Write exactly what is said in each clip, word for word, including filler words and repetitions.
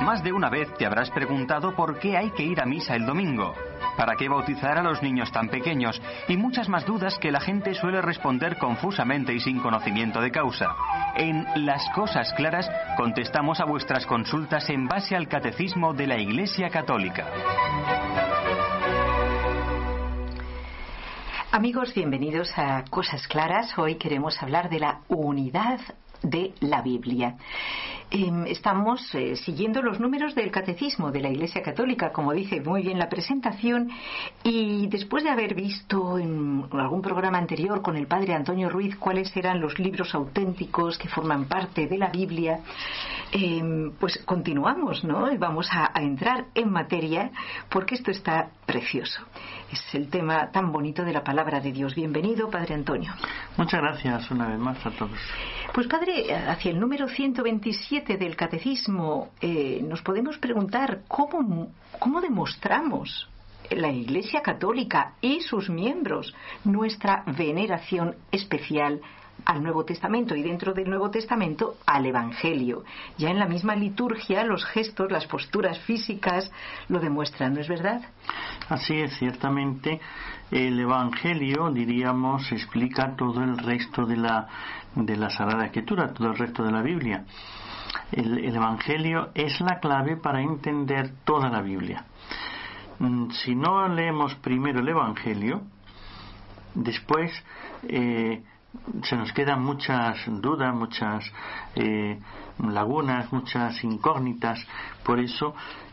Más de una vez te habrás preguntado por qué hay que ir a misa el domingo, para qué bautizar a los niños tan pequeños y muchas más dudas que la gente suele responder confusamente y sin conocimiento de causa. En Las Cosas Claras contestamos a vuestras consultas en base al Catecismo de la Iglesia Católica. Amigos, bienvenidos a Cosas Claras. Hoy queremos hablar de la unidad de la Biblia. Eh, estamos eh, siguiendo los números del Catecismo de la Iglesia Católica, como dice muy bien la presentación, y después de haber visto en algún programa anterior con el padre Antonio Ruiz cuáles eran los libros auténticos que forman parte de la Biblia, eh, pues continuamos, ¿no? Y vamos a, a entrar en materia, porque esto está precioso. Es el tema tan bonito de la palabra de Dios. Bienvenido, padre Antonio. Muchas gracias una vez más a todos. Pues padre, hacia el número ciento veintisiete del Catecismo eh, nos podemos preguntar cómo, cómo demostramos la Iglesia Católica y sus miembros nuestra veneración especial al Nuevo Testamento, y dentro del Nuevo Testamento al Evangelio. Ya en la misma liturgia los gestos, las posturas físicas lo demuestran, ¿no es verdad? Así es, ciertamente el Evangelio, diríamos, explica todo el resto de la, de la Sagrada Escritura, todo el resto de la Biblia. El, el Evangelio es la clave para entender toda la Biblia. Si no leemos primero el Evangelio, después eh, se nos quedan muchas dudas, muchas eh, lagunas, muchas incógnitas. Por eso,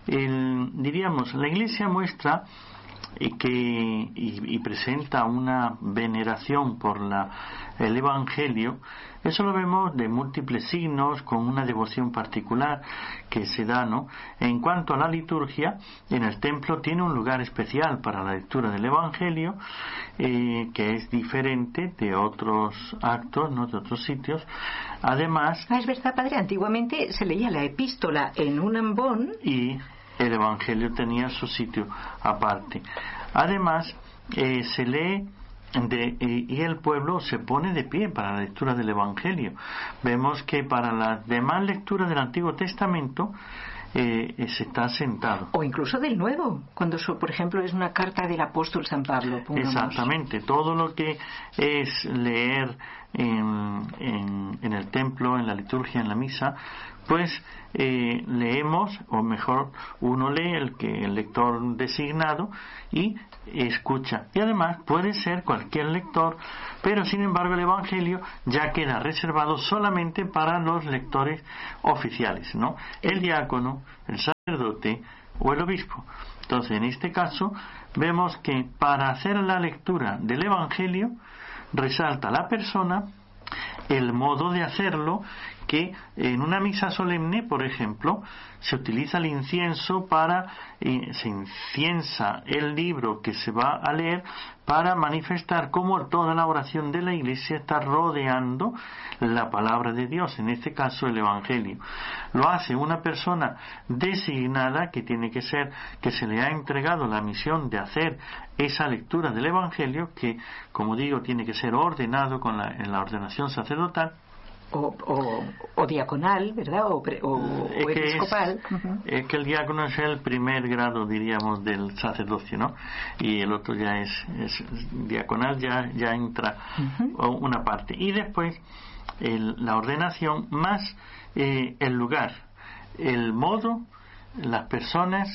el, diríamos, la Iglesia muestra eh, que y, y presenta una veneración por la, el Evangelio. Eso lo vemos de múltiples signos, con una devoción particular que se da, ¿no? En cuanto a la liturgia, en el templo tiene un lugar especial para la lectura del Evangelio, eh, que es diferente de otros actos, ¿no? De otros sitios. Además... Ah, es verdad, padre, antiguamente se leía la epístola en un ambón. Y el Evangelio tenía su sitio aparte. Además, eh, se lee... De, y el pueblo se pone de pie para la lectura del Evangelio. Vemos que para las demás lecturas del Antiguo Testamento eh, se está sentado. O incluso del Nuevo, cuando por ejemplo es una carta del apóstol San Pablo. Pongamos. Exactamente, todo lo que es leer en, en, en el templo, en la liturgia, en la misa, pues eh, leemos, o mejor uno lee el que el lector designado y escucha. Y además puede ser cualquier lector, pero sin embargo el Evangelio ya queda reservado solamente para los lectores oficiales, ¿no? El diácono, el sacerdote o el obispo. Entonces, en este caso vemos que para hacer la lectura del Evangelio resalta la persona, el modo de hacerlo, que en una misa solemne, por ejemplo, se utiliza el incienso para, eh, se inciensa el libro que se va a leer para manifestar cómo toda la oración de la Iglesia está rodeando la palabra de Dios, en este caso el Evangelio. Lo hace una persona designada, que tiene que ser, que se le ha entregado la misión de hacer esa lectura del Evangelio, que, como digo, tiene que ser ordenado con la, en la ordenación sacerdotal. O, o, o diaconal, ¿verdad? O, pre, o, es o episcopal. Es, uh-huh. es que el diácono es el primer grado, diríamos, del sacerdocio, ¿no? Y el otro ya es, es diaconal, ya, ya entra uh-huh. una parte. Y después el, la ordenación más eh, el lugar, el modo, las personas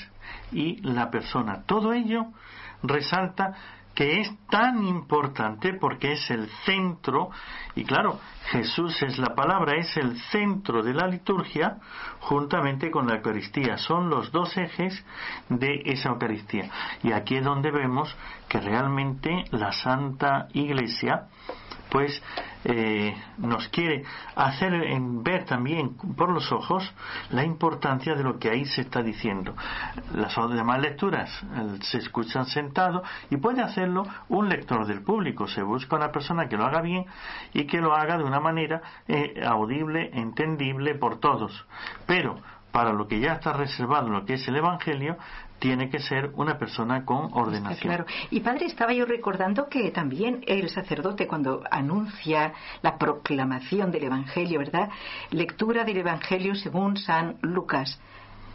y la persona. Todo ello resalta que es tan importante porque es el centro, y claro, Jesús es la palabra, es el centro de la liturgia juntamente con la Eucaristía, son los dos ejes de esa Eucaristía. Y aquí es donde vemos que realmente la Santa Iglesia pues eh, nos quiere hacer ver también por los ojos la importancia de lo que ahí se está diciendo. Las demás lecturas eh, se escuchan sentados, y puede hacerlo un lector del público. Se busca una persona que lo haga bien y que lo haga de una manera eh, audible, entendible por todos. Pero para lo que ya está reservado, lo que es el Evangelio, tiene que ser una persona con ordenación. Está claro. Y padre, estaba yo recordando que también el sacerdote, cuando anuncia la proclamación del Evangelio, ¿verdad? Lectura del Evangelio según San Lucas.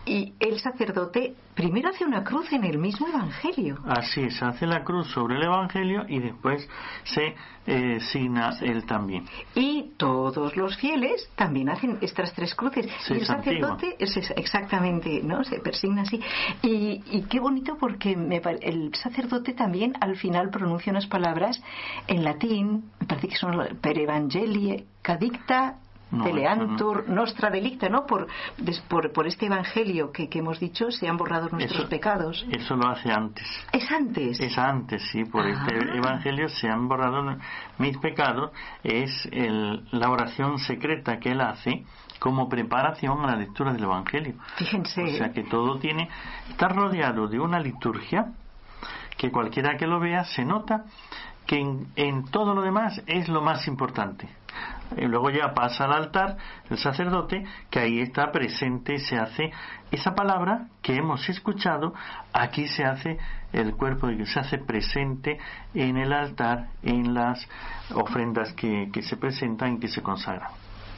Y el sacerdote primero hace una cruz en el mismo Evangelio. Así es, hace la cruz sobre el Evangelio y después se eh, signa sí. él también. Y todos los fieles también hacen estas tres cruces. Sí, y el sacerdote es exactamente, ¿no? Se persigna así. Y, y qué bonito porque me, el sacerdote también al final pronuncia unas palabras en latín, me parece que son per evangelii cadicta No, Teleantur, no. Nostra delicta, ¿no? Por, des, por, por este evangelio que, que hemos dicho, se han borrado nuestros eso, pecados. Eso lo hace antes. ¿Es antes? Es antes, sí. Por ah. este evangelio se han borrado mis pecados. Es el, la oración secreta que él hace como preparación a la lectura del evangelio. Fíjense. O sea que todo tiene... Está rodeado de una liturgia que cualquiera que lo vea se nota que en, en todo lo demás es lo más importante. Y luego ya pasa al altar el sacerdote, que ahí está presente, se hace esa palabra que hemos escuchado, aquí se hace el cuerpo de Dios, se hace presente en el altar, en las ofrendas que, que se presentan y que se consagran.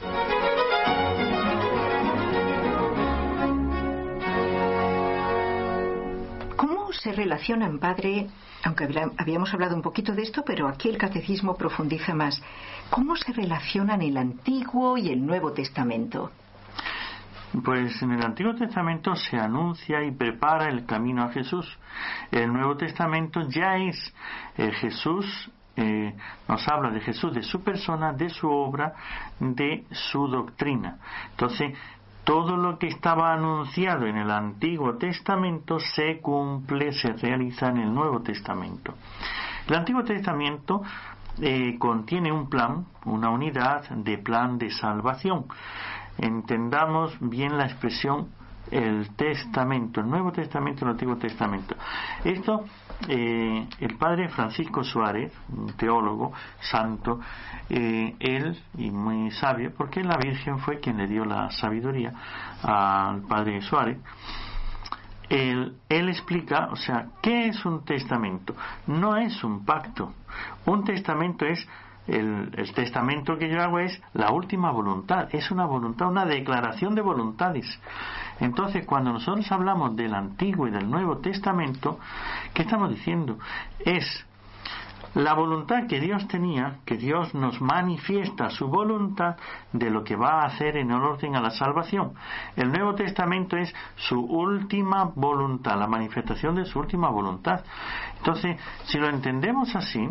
¿Cómo se relacionan, padre? Aunque habíamos hablado un poquito de esto, pero aquí el catecismo profundiza más. ¿Cómo se relacionan el Antiguo y el Nuevo Testamento? Pues en el Antiguo Testamento se anuncia y prepara el camino a Jesús. El Nuevo Testamento ya es eh, Jesús, eh, nos habla de Jesús, de su persona, de su obra, de su doctrina. Entonces, todo lo que estaba anunciado en el Antiguo Testamento se cumple, se realiza en el Nuevo Testamento. El Antiguo Testamento eh, contiene un plan, una unidad de plan de salvación. Entendamos bien la expresión el Testamento, el Nuevo Testamento y el Antiguo Testamento. Esto, eh, el padre Francisco Suárez, un teólogo santo, eh, él, y muy sabio, porque la Virgen fue quien le dio la sabiduría al padre Suárez, él, él explica, o sea, ¿qué es un testamento? No es un pacto. Un testamento es El, el testamento que yo hago es la última voluntad, es una voluntad, una declaración de voluntades. Entonces, cuando nosotros hablamos del Antiguo y del Nuevo Testamento, ¿qué estamos diciendo? Es la voluntad que Dios tenía, que Dios nos manifiesta su voluntad de lo que va a hacer en el orden a la salvación. El Nuevo Testamento es su última voluntad, la manifestación de su última voluntad. Entonces, si lo entendemos así,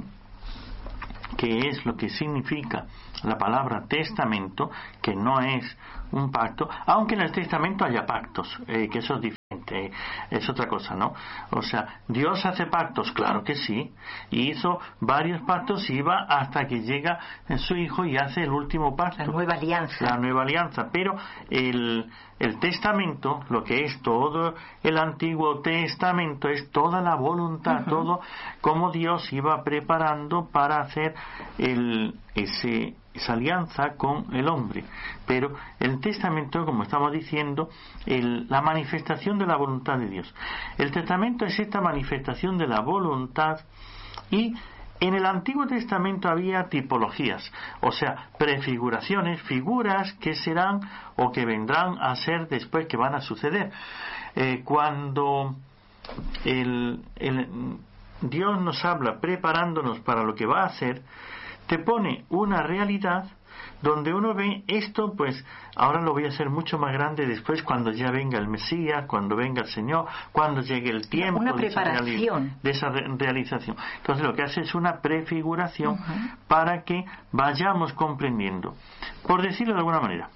que es lo que significa la palabra testamento, que no es un pacto, aunque en el testamento haya pactos, eh, que eso es diferente, eh, es otra cosa, ¿no? O sea, Dios hace pactos, claro que sí, y hizo varios pactos y va hasta que llega su hijo y hace el último pacto, la nueva alianza, la nueva alianza, pero el El testamento, lo que es todo el Antiguo Testamento, es toda la voluntad, uh-huh. todo como Dios iba preparando para hacer el, ese, esa alianza con el hombre. Pero el testamento, como estamos diciendo, el, la manifestación de la voluntad de Dios. El testamento es esta manifestación de la voluntad. Y en el Antiguo Testamento había tipologías, o sea, prefiguraciones, figuras que serán o que vendrán a ser después, que van a suceder. Eh, cuando el, el, Dios nos habla preparándonos para lo que va a hacer, te pone una realidad donde uno ve esto, pues ahora lo voy a hacer mucho más grande después, cuando ya venga el Mesías, cuando venga el Señor, cuando llegue el tiempo una de esa, preparación. de esa re- realización. Entonces lo que hace es una prefiguración uh-huh. para que vayamos comprendiendo. Por decirlo de alguna manera,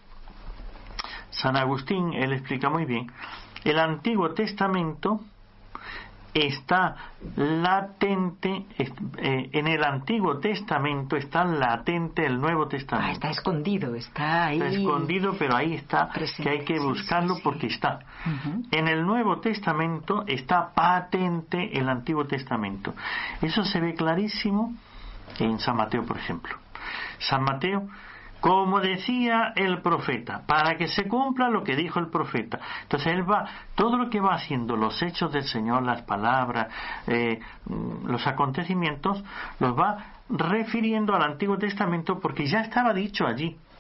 San Agustín, él explica muy bien, el Antiguo Testamento está latente, eh, en el Antiguo Testamento está latente el Nuevo Testamento. Ah, está escondido, está ahí. Está escondido, pero ahí está, presente. Que hay que buscarlo sí, sí, sí. porque está. Uh-huh. En el Nuevo Testamento está patente el Antiguo Testamento. Eso se ve clarísimo en San Mateo, por ejemplo. San Mateo, como decía el profeta, para que se cumpla lo que dijo el profeta. Entonces él va, todo lo que va haciendo, los hechos del Señor, las palabras, eh, los acontecimientos, los va refiriendo al Antiguo Testamento porque ya estaba dicho allí.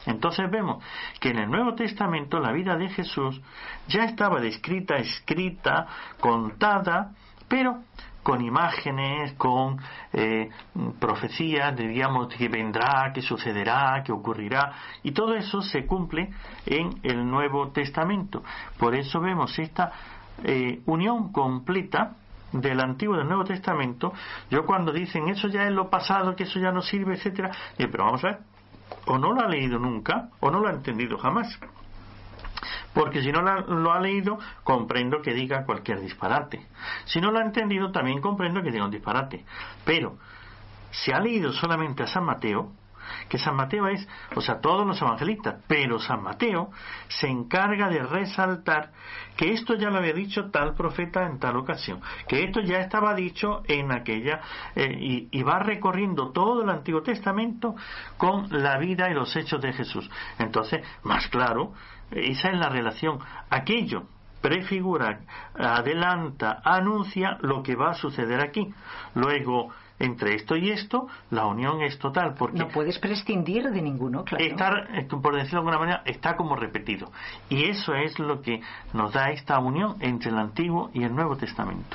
Entonces vemos que en el Nuevo Testamento la vida de Jesús ya estaba descrita, escrita, contada, pero con imágenes, con eh, profecías, digamos, que vendrá, que sucederá, que ocurrirá, y todo eso se cumple en el Nuevo Testamento. Por eso vemos esta eh, unión completa del Antiguo y del Nuevo Testamento. Yo cuando dicen eso ya es lo pasado, que eso ya no sirve, etcétera, digo, pero vamos a ver, o no lo ha leído nunca o no lo ha entendido jamás, porque si no lo ha leído comprendo que diga cualquier disparate, si no lo ha entendido también comprendo que diga un disparate. Pero si ha leído solamente a San Mateo, que San Mateo es, o sea, todos los evangelistas, pero San Mateo se encarga de resaltar que esto ya lo había dicho tal profeta en tal ocasión, que esto ya estaba dicho en aquella, eh, y, y va recorriendo todo el Antiguo Testamento con la vida y los hechos de Jesús. Entonces, más claro, esa es la relación. Aquello prefigura, adelanta, anuncia lo que va a suceder aquí. Luego, entre esto y esto, la unión es total, porque no puedes prescindir de ninguno, claro. Estar, por decirlo de alguna manera, está como repetido. Y eso es lo que nos da esta unión entre el Antiguo y el Nuevo Testamento.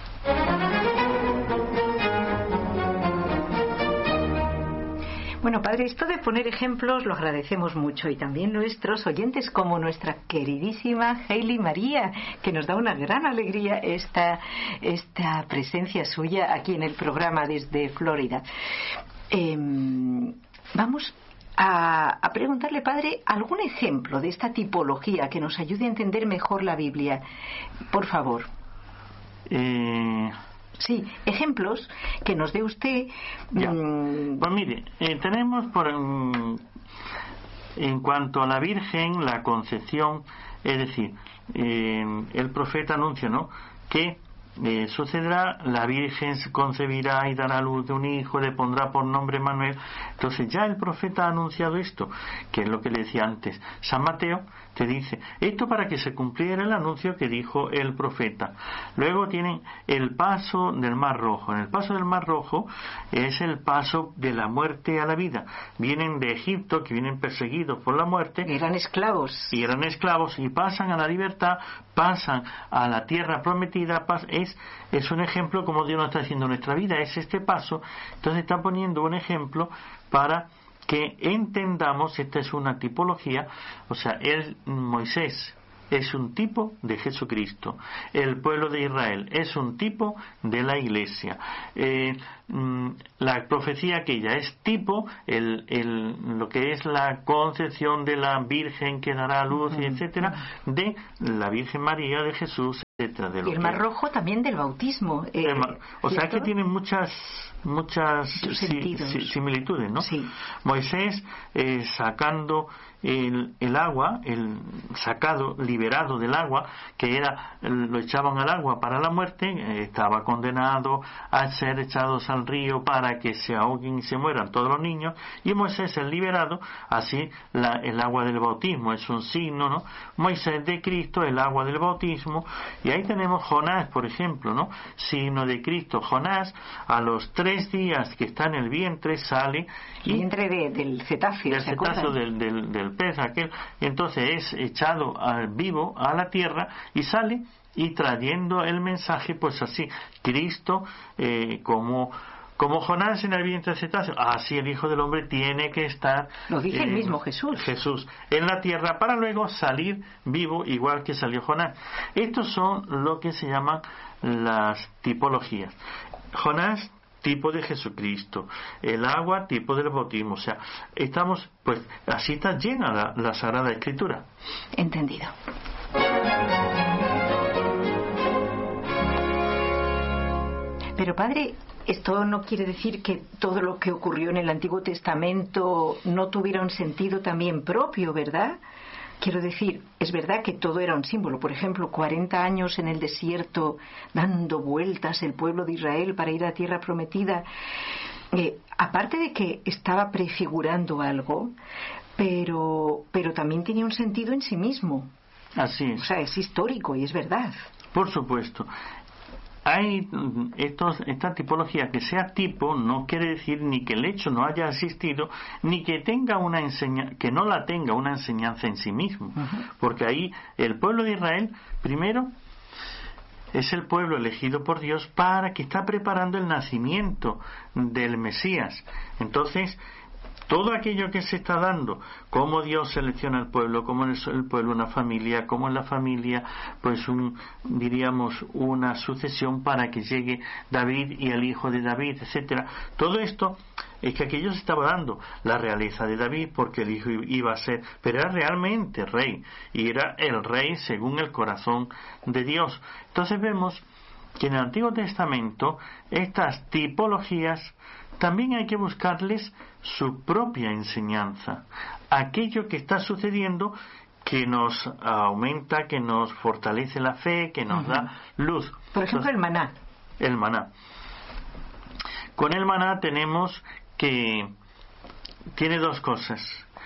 Bueno, padre, esto de poner ejemplos lo agradecemos mucho, y también nuestros oyentes, como nuestra queridísima Hailey María, que nos da una gran alegría esta, esta presencia suya aquí en el programa desde Florida. Eh, vamos a, a preguntarle, padre, algún ejemplo de esta tipología que nos ayude a entender mejor la Biblia, por favor. Eh... Sí, ejemplos que nos dé usted. Mmm... Pues mire, eh, tenemos por um, en cuanto a la Virgen, la concepción, es decir, eh, el profeta anuncia, ¿no?, que eh, sucederá, la Virgen concebirá y dará luz de un hijo, le pondrá por nombre Manuel. Entonces ya el profeta ha anunciado esto, que es lo que le decía antes. San Mateo te dice esto para que se cumpliera el anuncio que dijo el profeta. Luego tienen el paso del Mar Rojo. En el paso del Mar Rojo es el paso de la muerte a la vida. Vienen de Egipto, que vienen perseguidos por la muerte, eran esclavos y eran esclavos y pasan a la libertad, pasan a la tierra prometida. Es, es un ejemplo como Dios nos está haciendo en nuestra vida, es este paso. Entonces está poniendo un ejemplo para que entendamos, esta es una tipología, o sea, el Moisés es un tipo de Jesucristo, el pueblo de Israel es un tipo de la Iglesia, eh, la profecía aquella es tipo el, el, lo que es la concepción de la Virgen que dará a luz, y etcétera, de la Virgen María, de Jesús, etcétera. De lo y el Mar Rojo también del bautismo, eh, mar, o sea que tiene muchas muchas si, si, similitudes, ¿no? Sí. Moisés eh, sacando el, el agua, el sacado, liberado del agua, que era, lo echaban al agua para la muerte, eh, estaba condenado a ser echados al río para que se ahoguen y se mueran todos los niños, y Moisés es liberado, así la, el agua del bautismo es un signo, ¿no? Moisés de Cristo, el agua del bautismo, y ahí tenemos Jonás, por ejemplo, ¿no? Signo de Cristo. Jonás, a los tres días que está en el vientre, sale y el vientre de, del cetáceo, del cetáceo del, del, del pez aquel, entonces es echado al vivo a la tierra y sale y trayendo el mensaje, pues así Cristo, eh, como como Jonás en el vientre del cetáceo, así el Hijo del Hombre tiene que estar, lo dice eh, el mismo Jesús Jesús en la tierra, para luego salir vivo igual que salió Jonás. Estos son lo que se llaman las tipologías. Jonás, tipo de Jesucristo, el agua, tipo del bautismo. O sea, estamos, pues así está llena la, la Sagrada Escritura. Entendido. Pero padre, esto no quiere decir que todo lo que ocurrió en el Antiguo Testamento no tuviera un sentido también propio, ¿verdad? Quiero decir, es verdad que todo era un símbolo. Por ejemplo, cuarenta años en el desierto dando vueltas el pueblo de Israel para ir a tierra prometida. Eh, aparte de que estaba prefigurando algo, pero, pero también tenía un sentido en sí mismo. Así es. O sea, es histórico y es verdad. Por supuesto. hay estos, esta tipología, que sea tipo no quiere decir ni que el hecho no haya existido, ni que tenga una enseña, que no la tenga una enseñanza en sí mismo. Uh-huh. Porque ahí el pueblo de Israel, primero, es el pueblo elegido por Dios para que está preparando el nacimiento del Mesías. Entonces, todo aquello que se está dando, cómo Dios selecciona al pueblo, cómo es el pueblo una familia, cómo es la familia, pues un, diríamos, una sucesión para que llegue David y el hijo de David, etcétera. Todo esto es que aquello se estaba dando, la realeza de David, porque el hijo iba a ser, pero era realmente rey, y era el rey según el corazón de Dios. Entonces vemos que en el Antiguo Testamento estas tipologías también hay que buscarles su propia enseñanza, aquello que está sucediendo que nos aumenta, que nos fortalece la fe, que nos uh-huh. da luz. Por ejemplo, Entonces, el maná. El maná. Con el maná tenemos que tiene dos cosas.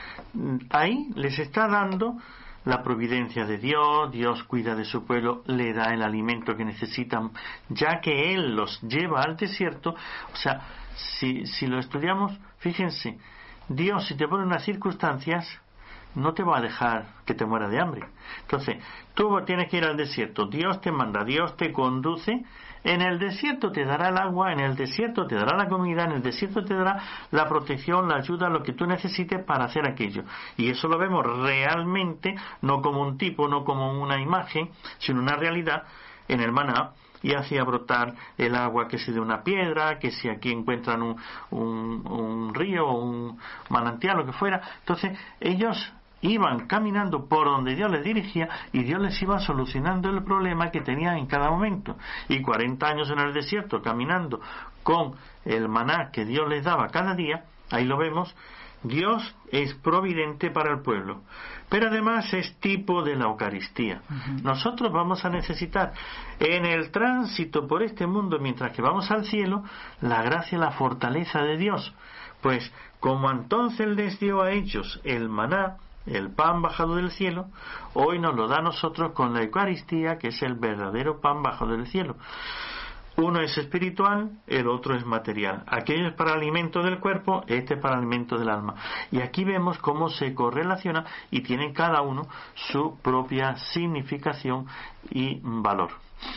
Ahí les está dando la providencia de Dios, Dios cuida de su pueblo, le da el alimento que necesitan, ya que Él los lleva al desierto. O sea, si, si lo estudiamos, fíjense, Dios, si te pone unas circunstancias, no te va a dejar que te muera de hambre. Entonces, tú tienes que ir al desierto, Dios te manda, Dios te conduce. En el desierto te dará el agua, en el desierto te dará la comida, en el desierto te dará la protección, la ayuda, lo que tú necesites para hacer aquello. Y eso lo vemos realmente, no como un tipo, no como una imagen, sino una realidad en el maná. Y hacía brotar el agua que si de una piedra, que si aquí encuentran un, un, un río o un manantial, lo que fuera. Entonces ellos iban caminando por donde Dios les dirigía y Dios les iba solucionando el problema que tenían en cada momento. Y cuarenta años en el desierto caminando con el maná que Dios les daba cada día, ahí lo vemos. Dios es providente para el pueblo, pero además es tipo de la Eucaristía. Uh-huh. Nosotros vamos a necesitar en el tránsito por este mundo, mientras que vamos al cielo, la gracia y la fortaleza de Dios. Pues como entonces les dio a ellos el maná, el pan bajado del cielo, hoy nos lo da a nosotros con la Eucaristía, que es el verdadero pan bajado del cielo. Uno es espiritual, el otro es material. Aquello es para alimento del cuerpo, este es para alimento del alma. Y aquí vemos cómo se correlaciona y tienen cada uno su propia significación y valor.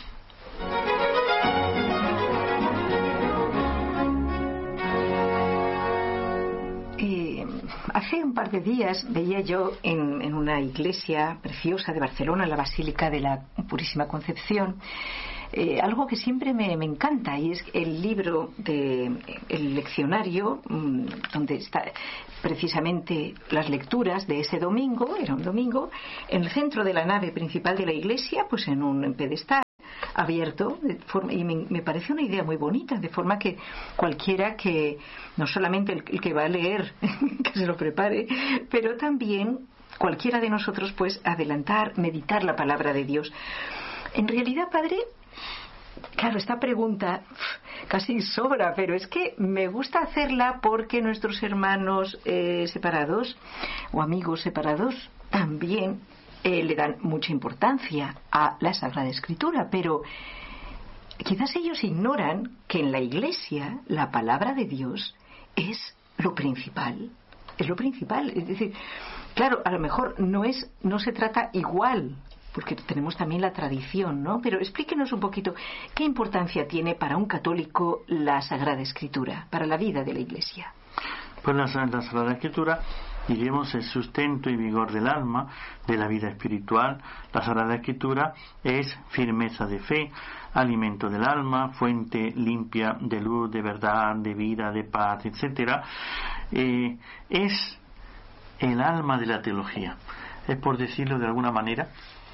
Eh, hace un par de días veía yo en, en una iglesia preciosa de Barcelona, la Basílica de la Purísima Concepción, Eh, algo que siempre me, me encanta, y es el libro de el leccionario mmm, donde está precisamente las lecturas de ese domingo. Era un domingo en el centro de la nave principal de la iglesia, pues en un pedestal abierto, de forma, y me, me parece una idea muy bonita, de forma que cualquiera que, no solamente el, el que va a leer que se lo prepare, pero también cualquiera de nosotros, pues adelantar, meditar la palabra de Dios. En realidad, Padre, claro, esta pregunta casi sobra, pero es que me gusta hacerla porque nuestros hermanos eh, separados o amigos separados también eh, le dan mucha importancia a la Sagrada Escritura, pero quizás ellos ignoran que en la Iglesia la palabra de Dios es lo principal, es lo principal. Es decir, claro, a lo mejor no es, no se trata igual, porque tenemos también la tradición, ¿no? Pero explíquenos un poquito qué importancia tiene para un católico la Sagrada Escritura, para la vida de la Iglesia. Pues la, la Sagrada Escritura, diríamos, es sustento y vigor del alma, de la vida espiritual. La Sagrada Escritura es firmeza de fe, alimento del alma, fuente limpia de luz, de verdad, de vida, de paz, etcétera. Eh, es el alma de la teología. Es, por decirlo de alguna manera,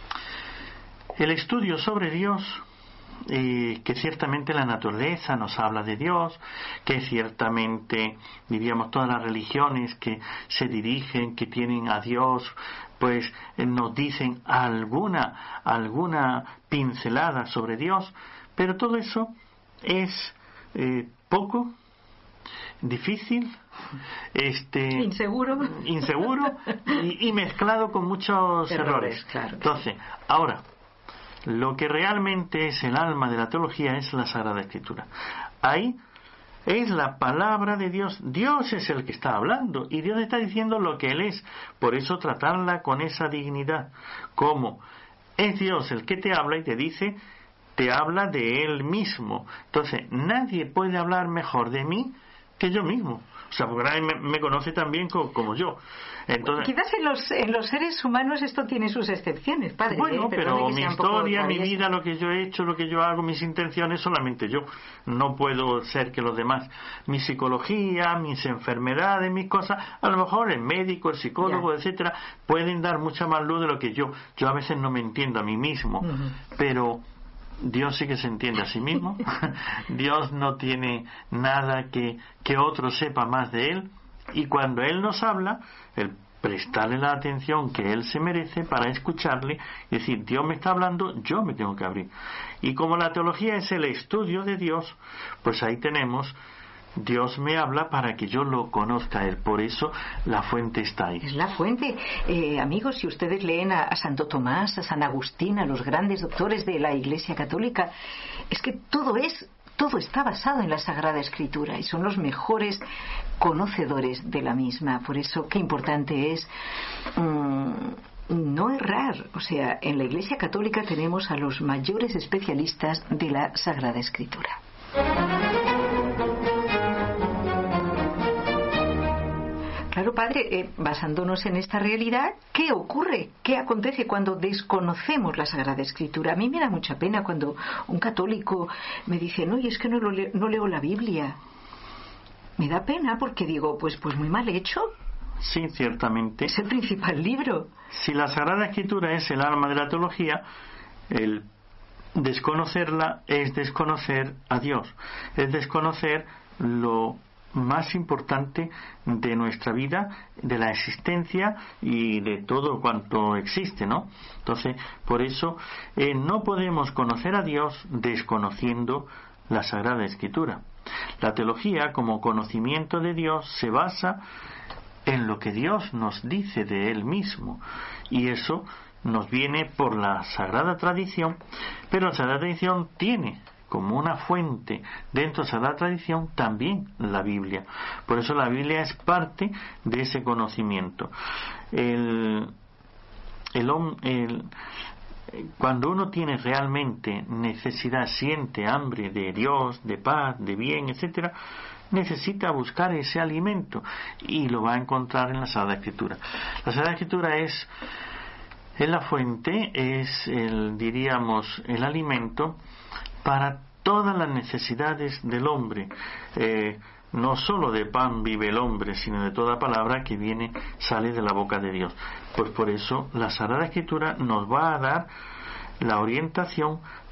el estudio sobre Dios, eh, que ciertamente la naturaleza nos habla de Dios, que ciertamente, diríamos, todas las religiones que se dirigen, que tienen a Dios, pues eh, nos dicen alguna, alguna pincelada sobre Dios, pero todo eso es eh, poco, difícil, este inseguro, inseguro y, y mezclado con muchos errores. errores. Claro. Entonces, ahora, lo que realmente es el alma de la teología es la Sagrada Escritura. Ahí es la palabra de Dios. Dios es el que está hablando y Dios está diciendo lo que Él es. Por eso tratarla con esa dignidad. Como es Dios el que te habla y te dice, te habla de Él mismo. Entonces, nadie puede hablar mejor de mí que yo mismo. O sea, porque nadie me, me conoce tan bien como, como yo. Entonces, quizás en los, en los seres humanos esto tiene sus excepciones, padre. Bueno, ¿eh? pero mi historia, mi vida, lo que yo he hecho, lo que yo hago, mis intenciones, solamente yo. No puedo ser que los demás. Mi psicología, mis enfermedades, mis cosas, a lo mejor el médico, el psicólogo, ya, etcétera, pueden dar mucha más luz de lo que yo. Yo a veces no me entiendo a mí mismo, uh-huh. pero Dios sí que se entiende a sí mismo. Dios no tiene nada que, que otro sepa más de Él. Y cuando Él nos habla, el prestarle la atención que Él se merece para escucharle y decir, Dios me está hablando, yo me tengo que abrir. Y como la teología es el estudio de Dios, pues ahí tenemos, Dios me habla para que yo lo conozca a Él. Por eso la fuente está ahí. Es la fuente. Eh, amigos, si ustedes leen a, a Santo Tomás, a San Agustín, a los grandes doctores de la Iglesia Católica, es que todo es Todo está basado en la Sagrada Escritura y son los mejores conocedores de la misma. Por eso, qué importante es mmm, no errar. O sea, en la Iglesia Católica tenemos a los mayores especialistas de la Sagrada Escritura. Claro, padre, eh, basándonos en esta realidad, ¿qué ocurre? ¿Qué acontece cuando desconocemos la Sagrada Escritura? A mí me da mucha pena cuando un católico me dice, no, y es que no, lo le- no leo la Biblia. Me da pena porque digo, pues, pues muy mal hecho. Sí, ciertamente. Es el principal libro. Si la Sagrada Escritura es el alma de la teología, el desconocerla es desconocer a Dios, es desconocer lo más importante de nuestra vida, de la existencia y de todo cuanto existe, ¿no? Entonces, por eso eh, no podemos conocer a Dios desconociendo la Sagrada Escritura. La teología, como conocimiento de Dios, se basa en lo que Dios nos dice de Él mismo, y eso nos viene por la Sagrada Tradición, pero la Sagrada Tradición tiene como una fuente dentro de esa tradición también la Biblia. Por eso la Biblia es parte de ese conocimiento. El, el, el, cuando uno tiene realmente necesidad, siente hambre de Dios, de paz, de bien, etcétera, necesita buscar ese alimento y lo va a encontrar en la Sagrada Escritura. La Sagrada Escritura es, es la fuente, es el, diríamos, el alimento para todas las necesidades del hombre. Eh, no solo de pan vive el hombre, sino de toda palabra que viene, sale de la boca de Dios. Pues por eso la Sagrada Escritura nos va a dar la orientación